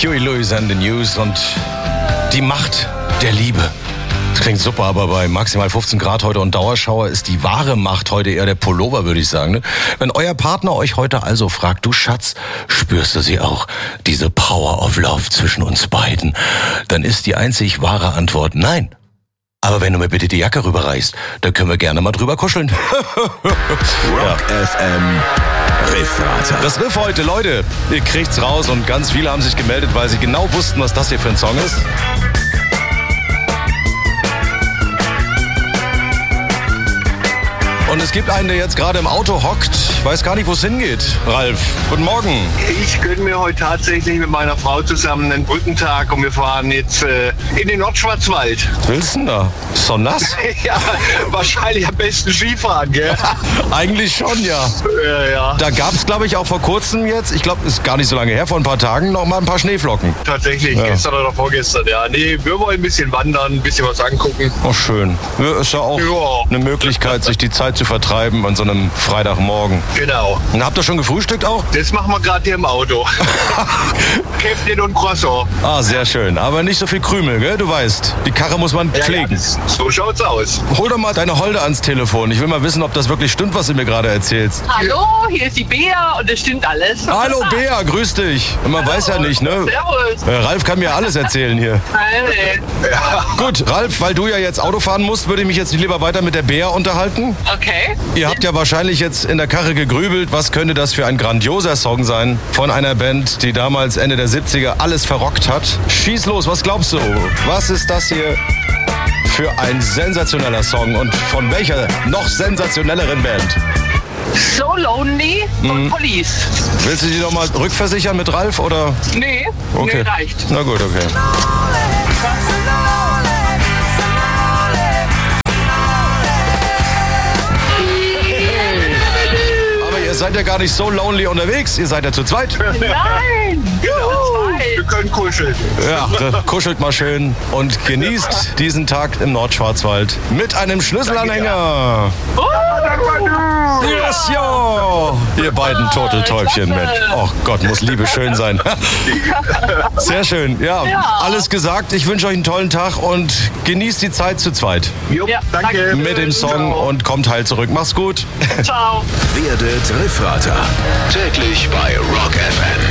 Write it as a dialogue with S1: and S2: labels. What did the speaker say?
S1: Huey Lewis and the News und die Macht der Liebe. Das klingt super, aber bei maximal 15 Grad heute und Dauerschauer ist die wahre Macht heute eher der Pullover, würde ich sagen. Ne? Wenn euer Partner euch heute also fragt, du Schatz, spürst du sie auch, diese Power of Love zwischen uns beiden, dann ist die einzig wahre Antwort nein. Aber wenn du mir bitte die Jacke rüberreichst, dann können wir gerne mal drüber kuscheln.
S2: Rock FM Riffrater.
S1: Das Riff heute, Leute, ihr kriegt's raus und ganz viele haben sich gemeldet, weil sie genau wussten, was das hier für ein Song ist. Und es gibt einen, der jetzt gerade im Auto hockt. Ich weiß gar nicht, wo es hingeht. Ralf, guten Morgen.
S3: Ich gönne mir heute tatsächlich mit meiner Frau zusammen einen Brückentag und wir fahren jetzt in den Nordschwarzwald.
S1: Was willst du denn da? Ist doch nass.
S3: Ja, wahrscheinlich am besten Skifahren, gell?
S1: Eigentlich schon, ja.
S3: Ja.
S1: Da gab es, glaube ich, auch vor kurzem jetzt, ich glaube, ist gar nicht so lange her, vor ein paar Tagen, noch mal ein paar Schneeflocken.
S3: Tatsächlich,
S1: Ja.
S3: Gestern oder vorgestern, ja. Nee, wir wollen ein bisschen wandern, ein bisschen was angucken.
S1: Oh, schön. Ja, ist ja auch
S3: Ja.
S1: eine Möglichkeit, sich die Zeit zu vertreiben an so einem Freitagmorgen.
S3: Genau.
S1: Und habt ihr schon gefrühstückt auch?
S3: Das machen wir gerade hier im Auto. Käffchen und Croissant.
S1: Ah, sehr schön. Aber nicht so viel Krümel, gell? Du weißt, die Karre muss man pflegen.
S3: Ja, so schaut's aus.
S1: Hol doch mal deine Holde ans Telefon. Ich will mal wissen, ob das wirklich stimmt, was du mir gerade erzählst.
S4: Hallo, hier ist die Bea und es stimmt alles.
S1: Hallo Bea, grüß dich. Man weiß ja nicht, ne?
S4: Servus.
S1: Ralf kann mir alles erzählen hier. Gut, Ralf, weil du ja jetzt Auto fahren musst, würde ich mich jetzt lieber weiter mit der Bea unterhalten.
S4: Okay.
S1: Ihr habt ja wahrscheinlich jetzt in der Karre gegrübelt, was könnte das für ein grandioser Song sein von einer Band, die damals Ende der 70er alles verrockt hat. Schieß los, was glaubst du? Was ist das hier für ein sensationeller Song und von welcher noch sensationelleren Band?
S4: So Lonely von Police.
S1: Willst du die noch mal rückversichern mit Ralf oder?
S4: Nee,
S1: Okay.
S4: nee, reicht.
S1: Na gut, okay. Aber ihr seid ja gar nicht so lonely unterwegs. Ihr seid ja zu zweit.
S4: Nein!
S3: Wir können kuscheln.
S1: Ja, kuschelt mal schön und genießt diesen Tag im Nordschwarzwald mit einem Schlüsselanhänger. Yes, yo! Ihr beiden Turteltäubchen, Mensch. Oh Gott, muss Liebe schön sein. Sehr schön. Ja, alles gesagt. Ich wünsche euch einen tollen Tag und genießt die Zeit zu zweit.
S3: Jo,
S4: Ja,
S3: danke.
S1: Mit dem Song und kommt heil zurück. Mach's gut.
S4: Ciao.
S2: Werdet Riffrater. Täglich bei Rock FM.